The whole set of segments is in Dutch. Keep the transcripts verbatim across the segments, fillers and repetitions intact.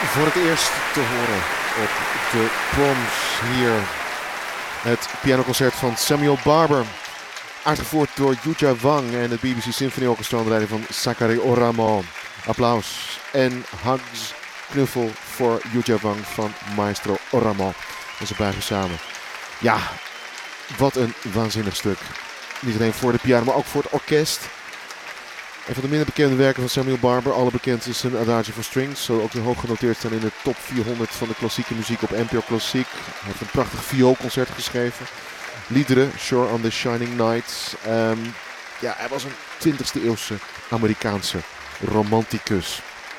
Voor het eerst te horen op de Proms hier het pianoconcert van Samuel Barber. Uitgevoerd door Yuja Wang en het B B C Symphony Orchestra onder leiding van Sakari Oramo. Applaus en hugs, knuffel voor Yuja Wang van Maestro Oramo. En ze buigen samen. Ja, wat een waanzinnig stuk. Niet alleen voor de piano, maar ook voor het orkest. Een van de minder bekende werken van Samuel Barber. Alle bekend is zijn Adagio for Strings. Zal ook hoog genoteerd staan in de top vierhonderd van de klassieke muziek op N P O Klassiek. Hij heeft een prachtig vioolconcert geschreven. Liederen, Shore on the Shining Night. Um, ja, hij was een twintigste eeuwse Amerikaanse romanticus.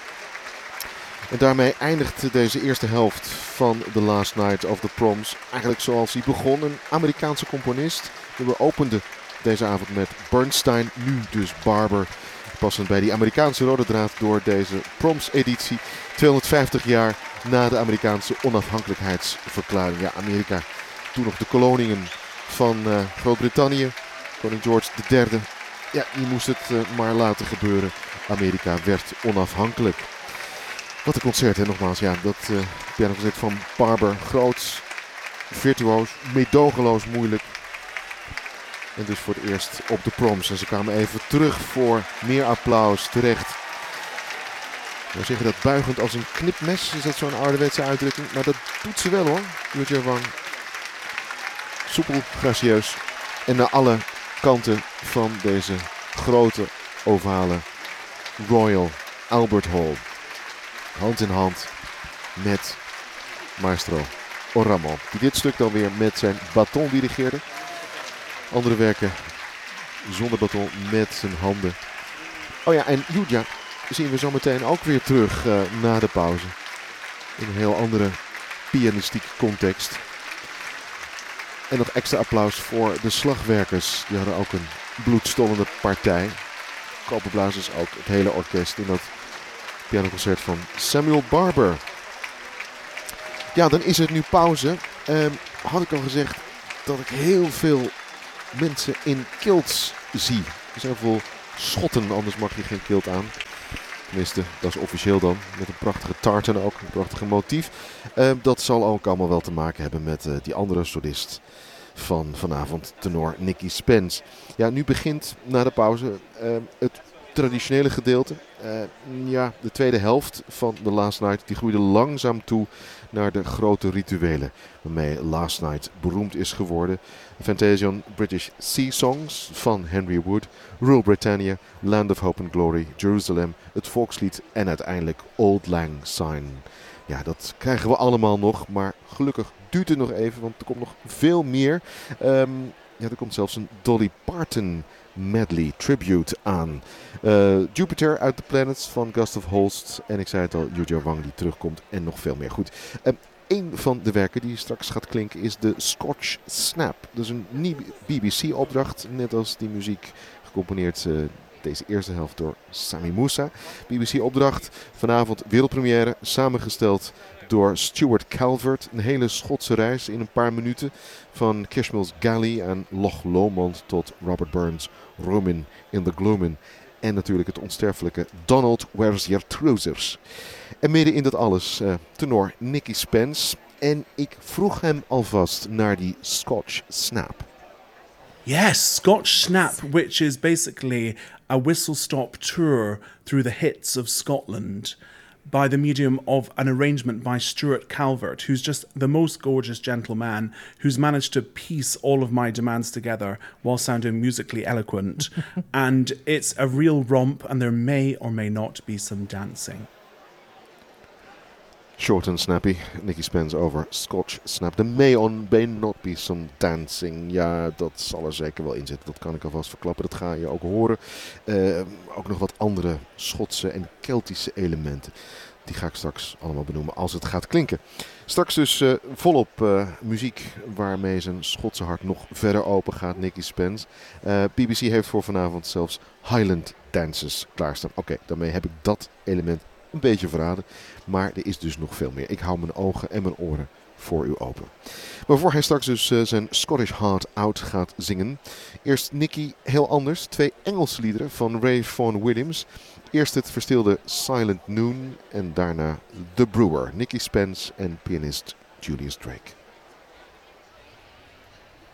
En daarmee eindigt deze eerste helft van The Last Night of the Proms eigenlijk zoals hij begon. Een Amerikaanse componist. We openden deze avond met Bernstein, nu dus Barber. Passend bij die Amerikaanse rode draad door deze Proms-editie. tweehonderdvijftig jaar na de Amerikaanse onafhankelijkheidsverklaring. Ja, Amerika, toen nog de koloniën van uh, Groot-Brittannië. Koning George de derde. Ja, die moest het uh, maar laten gebeuren. Amerika werd onafhankelijk. Wat een concert, hè, nogmaals. Ja, dat uh, pianoconcert van Barber. Groots, virtuoos, meedogenloos moeilijk. En dus voor het eerst op de Proms. En ze kwamen even terug voor meer applaus. Terecht. We zeggen dat buigend als een knipmes. Is dat zo'n ouderwetse uitdrukking? Maar dat doet ze wel hoor. Yuja Wang. Soepel, gracieus. En naar alle kanten van deze grote ovale Royal Albert Hall. Hand in hand met Maestro Oramo. Die dit stuk dan weer met zijn baton dirigeerde. Andere werken zonder baton met zijn handen. Oh ja, en Yuja zien we zo meteen ook weer terug uh, na de pauze. In een heel andere pianistieke context. En nog extra applaus voor de slagwerkers. Die hadden ook een bloedstollende partij. Koperblazers ook, het hele orkest in dat pianoconcert van Samuel Barber. Ja, dan is het nu pauze. Um, had ik al gezegd dat ik heel veel mensen in kilts zie. Er zijn veel Schotten, anders mag je geen kilt aan. Tenminste, dat is officieel dan. Met een prachtige tartan ook, een prachtige motief. Uh, dat zal ook allemaal wel te maken hebben met uh, die andere solist van vanavond, tenor Nicky Spence. Ja, nu begint na de pauze uh, het traditionele gedeelte. Uh, ja, de tweede helft van The Last Night, die groeide langzaam toe naar de grote rituelen waarmee Last Night beroemd is geworden. Fantasia British Sea Songs van Henry Wood, Rule Britannia, Land of Hope and Glory, Jerusalem, het volkslied en uiteindelijk Auld Lang Syne. Ja, dat krijgen we allemaal nog, maar gelukkig duurt het nog even, want er komt nog veel meer. Um, ja, er komt zelfs een Dolly Parton medley tribute aan. Uh, Jupiter uit The Planets van Gustav Holst. En ik zei het al, Yuja Wang die terugkomt en nog veel meer. Goed. Uh, een van de werken die straks gaat klinken is de Scotch Snap. Dat is een nieuwe B B C-opdracht. Net als die muziek gecomponeerd uh, deze eerste helft door Sami Moussa. B B C-opdracht. Vanavond wereldpremière. Samengesteld door Stuart Calvert. Een hele Schotse reis in een paar minuten. Van Kishmil's Galley aan Loch Lomond tot Robert Burns' Roman in the Gloomin. En natuurlijk het onsterfelijke Donald, Where's Your Trousers. En midden in dat alles uh, tenor Nicky Spence. En ik vroeg hem alvast naar die Scotch Snap. Yes, Scotch Snap, which is basically a whistle-stop tour through the hits of Scotland by the medium of an arrangement by Stuart Calvert, who's just the most gorgeous gentleman who's managed to piece all of my demands together while sounding musically eloquent. And it's a real romp, and there may or may not be some dancing. Short and snappy, Nicky Spence over Scotch Snap. There may or may not be some dancing. Ja, dat zal er zeker wel in zitten. Dat kan ik alvast verklappen. Dat ga je ook horen. Uh, ook nog wat andere Schotse en Keltische elementen. Die ga ik straks allemaal benoemen als het gaat klinken. Straks dus uh, volop uh, muziek waarmee zijn Schotse hart nog verder open gaat, Nicky Spence. Uh, B B C heeft voor vanavond zelfs Highland Dances klaarstaan. Oké, okay, daarmee heb ik dat element een beetje verraden. Maar er is dus nog veel meer. Ik hou mijn ogen en mijn oren voor u open. Maar voor hij straks dus uh, zijn Scottish Heart Out gaat zingen. Eerst Nicky heel anders. Twee Engelse liederen van Ray Vaughan Williams. Eerst het verstilde Silent Noon en daarna The Brewer, Nicky Spence en pianist Julius Drake.